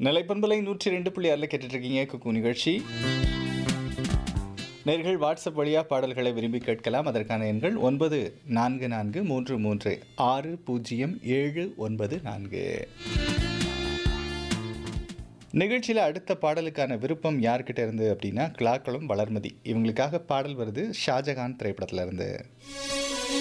நிலைப்பண்பலை 102.6 கேட்டுட்டு இருக்கீங்க குக்கு நிகழ்ச்சி. நேர்கள் வாட்ஸ்அப் வழியாக பாடல்களை விரும்பி கேட்கலாம். அதற்கான எண்கள் 9443360794. நிகழ்ச்சியில் அடுத்த பாடலுக்கான விருப்பம் யார்கிட்ட இருந்து அப்படின்னா, கிளாக்குளம் வளர்மதி. இவங்களுக்காக பாடல் வருது ஷாஜகான் திரைப்படத்துல இருந்து.